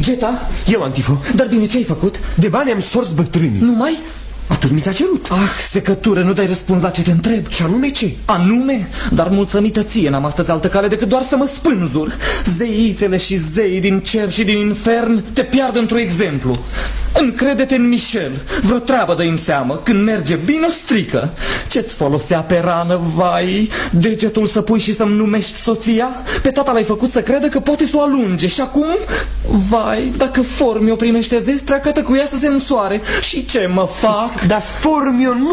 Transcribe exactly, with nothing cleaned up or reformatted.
Geta? Eu, Antifo. Dar bine, ce ai făcut? De bani am stors bătrânii. Numai? Atât mi s-a cerut. Ah, secătură, nu dai răspuns la ce te întreb. Și anume ce? Anume? Dar mulțumită ție n-am astăzi altă cale decât doar să mă spânzur. Zeițele și zeii din cer și din infern te pierd într-un exemplu. Încrede-te în Michel. Vreo treabă dă în seamă. Când merge bine o strică. Ce-ți folosea pe rană, vai? Degetul să pui și să-mi numești soția? Pe tata l-ai făcut să crede că poate să o alunge. Și acum? Vai, dacă Formio primește zestrea, că tăcuia să se însoare. Și ce mă fac? Dar Formio nu